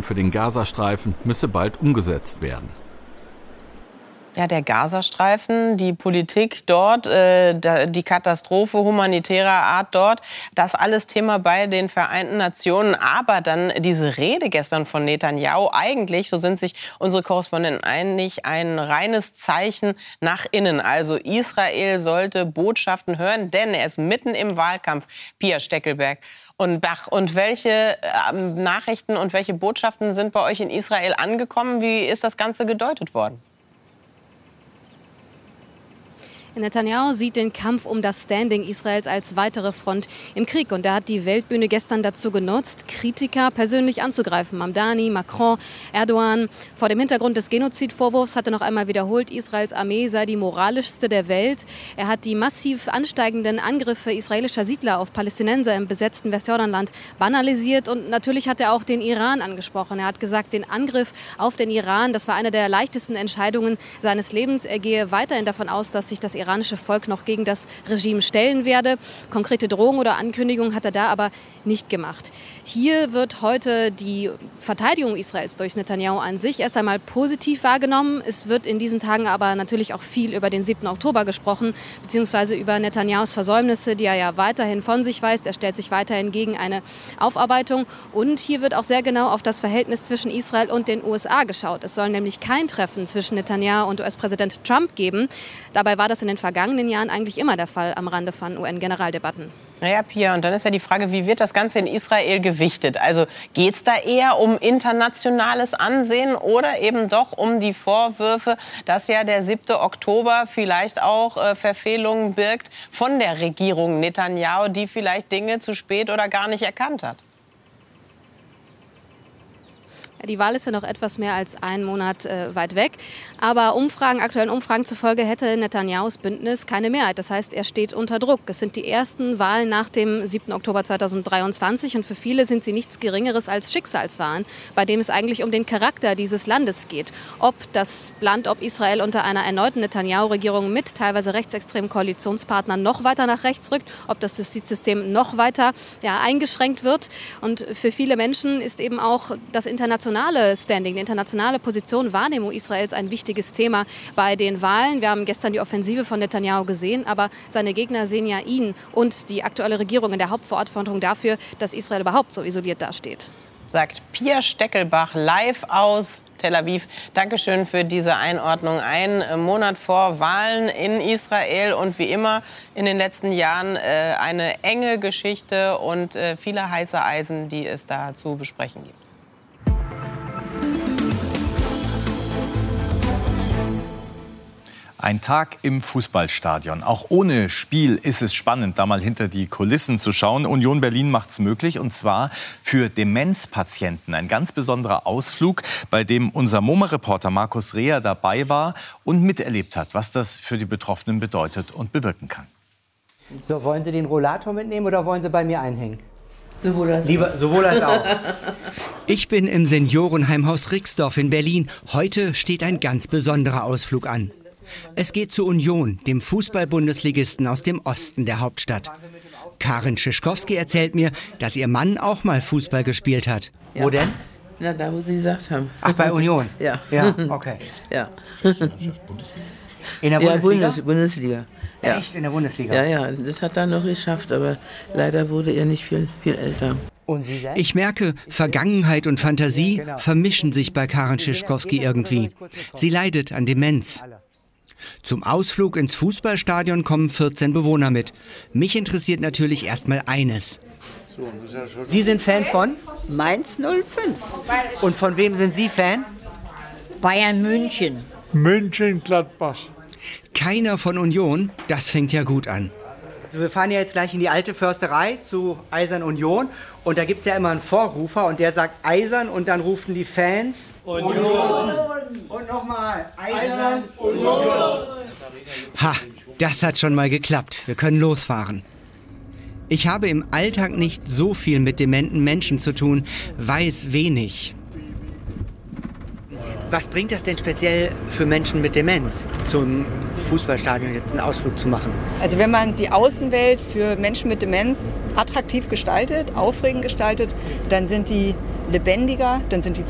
für den Gazastreifen müsse bald umgesetzt werden. Ja, der Gazastreifen, die Politik dort, die Katastrophe humanitärer Art dort, das alles Thema bei den Vereinten Nationen. Aber dann diese Rede gestern von Netanyahu, eigentlich, so sind sich unsere Korrespondenten einig, ein reines Zeichen nach innen. Also Israel sollte Botschaften hören, denn er ist mitten im Wahlkampf. Pia Steckelberg und Bach. Und welche Nachrichten und welche Botschaften sind bei euch in Israel angekommen? Wie ist das Ganze gedeutet worden? Netanyahu sieht den Kampf um das Standing Israels als weitere Front im Krieg. Und er hat die Weltbühne gestern dazu genutzt, Kritiker persönlich anzugreifen. Mamdani, Macron, Erdogan. Vor dem Hintergrund des Genozidvorwurfs hat er noch einmal wiederholt, Israels Armee sei die moralischste der Welt. Er hat die massiv ansteigenden Angriffe israelischer Siedler auf Palästinenser im besetzten Westjordanland banalisiert. Und natürlich hat er auch den Iran angesprochen. Er hat gesagt, den Angriff auf den Iran, das war eine der leichtesten Entscheidungen seines Lebens. Er gehe weiterhin davon aus, dass sich das iranische Volk noch gegen das Regime stellen werde. Konkrete Drohungen oder Ankündigungen hat er da aber nicht gemacht. Hier wird heute die Verteidigung Israels durch Netanyahu an sich erst einmal positiv wahrgenommen. Es wird in diesen Tagen aber natürlich auch viel über den 7. Oktober gesprochen, beziehungsweise über Netanyahus Versäumnisse, die er ja weiterhin von sich weist. Er stellt sich weiterhin gegen eine Aufarbeitung. Und hier wird auch sehr genau auf das Verhältnis zwischen Israel und den USA geschaut. Es soll nämlich kein Treffen zwischen Netanyahu und US-Präsident Trump geben. Dabei war das in den vergangenen Jahren eigentlich immer der Fall am Rande von UN-Generaldebatten. Naja, Pia, und dann ist ja die Frage, wie wird das Ganze in Israel gewichtet? Also geht es da eher um internationales Ansehen oder eben doch um die Vorwürfe, dass ja der 7. Oktober vielleicht auch Verfehlungen birgt von der Regierung Netanyahu, die vielleicht Dinge zu spät oder gar nicht erkannt hat? Die Wahl ist ja noch etwas mehr als einen Monat weit weg. Aber aktuellen Umfragen zufolge hätte Netanyahus Bündnis keine Mehrheit. Das heißt, er steht unter Druck. Es sind die ersten Wahlen nach dem 7. Oktober 2023. Und für viele sind sie nichts Geringeres als Schicksalswahlen, bei dem es eigentlich um den Charakter dieses Landes geht. Ob Israel unter einer erneuten Netanyahu-Regierung mit teilweise rechtsextremen Koalitionspartnern noch weiter nach rechts rückt, ob das Justizsystem noch weiter eingeschränkt wird. Und für viele Menschen ist eben auch das internationale Standing, die internationale Position, Wahrnehmung Israels ein wichtiges Thema bei den Wahlen. Wir haben gestern die Offensive von Netanyahu gesehen, aber seine Gegner sehen ja ihn und die aktuelle Regierung in der Hauptverantwortung dafür, dass Israel überhaupt so isoliert dasteht. Sagt Pia Steckelbach live aus Tel Aviv. Dankeschön für diese Einordnung. Ein Monat vor Wahlen in Israel und wie immer in den letzten Jahren eine enge Geschichte und viele heiße Eisen, die es da zu besprechen gibt. Ein Tag im Fußballstadion. Auch ohne Spiel ist es spannend, da mal hinter die Kulissen zu schauen. Union Berlin macht es möglich, und zwar für Demenzpatienten. Ein ganz besonderer Ausflug, bei dem unser MoMA-Reporter Markus Reher dabei war und miterlebt hat, was das für die Betroffenen bedeutet und bewirken kann. So, wollen Sie den Rollator mitnehmen oder wollen Sie bei mir einhängen? Sowohl als auch. Ich bin im Seniorenheimhaus Rixdorf in Berlin. Heute steht ein ganz besonderer Ausflug an. Es geht zu Union, dem Fußball-Bundesligisten aus dem Osten der Hauptstadt. Karin Schischkowski erzählt mir, dass ihr Mann auch mal Fußball gespielt hat. Ja. Wo denn? Na, da, wo Sie gesagt haben. Ach, bei Union? Ja. Ja, okay. Ja. In der Bundesliga? Bundesliga. Ja. Echt, in der Bundesliga? Ja, ja, das hat er noch geschafft, aber leider wurde er nicht viel älter. Und Sie selbst? Ich merke, Vergangenheit und Fantasie vermischen sich bei Karin Schischkowski irgendwie. Sie leidet an Demenz. Zum Ausflug ins Fußballstadion kommen 14 Bewohner mit. Mich interessiert natürlich erstmal eines. Sie sind Fan von? Mainz 05. Und von wem sind Sie Fan? Bayern München. München-Gladbach. Keiner von Union? Das fängt ja gut an. Wir fahren ja jetzt gleich in die alte Försterei zu Eisern Union. Und da gibt es ja immer einen Vorrufer und der sagt Eisern und dann rufen die Fans Union. Und nochmal Eisern Union. Ha, das hat schon mal geklappt. Wir können losfahren. Ich habe im Alltag nicht so viel mit dementen Menschen zu tun, weiß wenig. Was bringt das denn speziell für Menschen mit Demenz, zum Fußballstadion jetzt einen Ausflug zu machen? Also wenn man die Außenwelt für Menschen mit Demenz attraktiv gestaltet, aufregend gestaltet, dann sind die lebendiger, dann sind die